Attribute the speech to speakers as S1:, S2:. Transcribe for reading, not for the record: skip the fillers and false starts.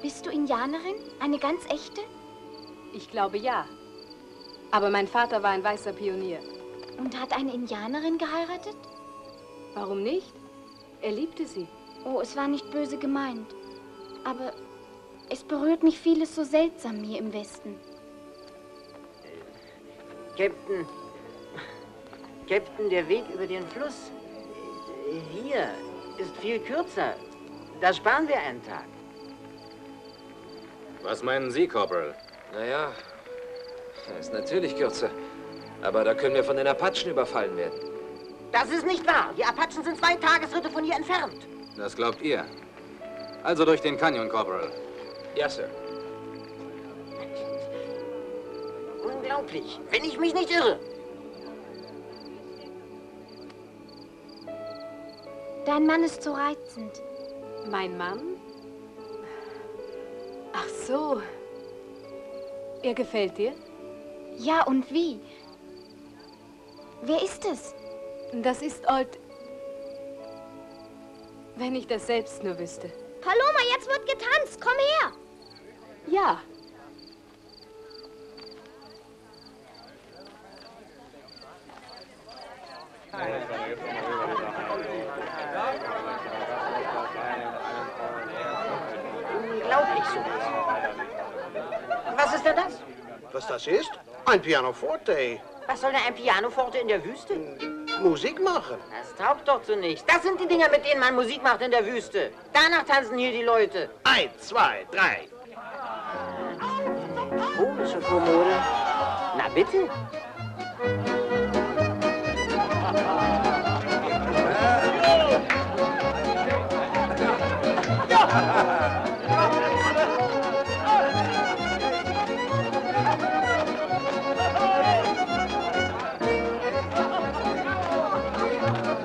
S1: Bist du Indianerin? Eine ganz echte?
S2: Ich glaube ja. Aber mein Vater war ein weißer Pionier.
S1: Und hat eine Indianerin geheiratet?
S2: Warum nicht? Er liebte sie.
S1: Oh, es war nicht böse gemeint. Aber es berührt mich vieles so seltsam hier im Westen.
S3: Captain, der Weg über den Fluss hier ist viel kürzer. Da sparen wir einen Tag.
S4: Was meinen Sie, Corporal?
S5: Naja, ist natürlich kürzer. Aber da können wir von den Apachen überfallen werden.
S3: Das ist nicht wahr. Die Apachen sind 2 Tagesritte von hier entfernt.
S4: Das glaubt ihr. Also durch den Canyon, Corporal.
S5: Ja, Sir.
S3: Unglaublich, wenn ich mich nicht irre.
S1: Dein Mann ist so reizend.
S2: Mein Mann? Ach so. Er gefällt dir?
S1: Ja, und wie? Wer ist es?
S2: Das ist Old... Wenn ich das selbst nur wüsste.
S1: Paloma, jetzt wird getanzt. Komm her.
S2: Ja.
S3: Unglaublich sowas. Was ist denn das?
S6: Was das ist? Ein Pianoforte.
S3: Was soll denn ein Pianoforte in der Wüste?
S6: Musik machen.
S3: Das taugt doch zu nichts. Das sind die Dinger, mit denen man Musik macht in der Wüste. Danach tanzen hier die Leute.
S6: 1, 2, 3.
S3: Komische Kommode. Na bitte.
S6: Ja!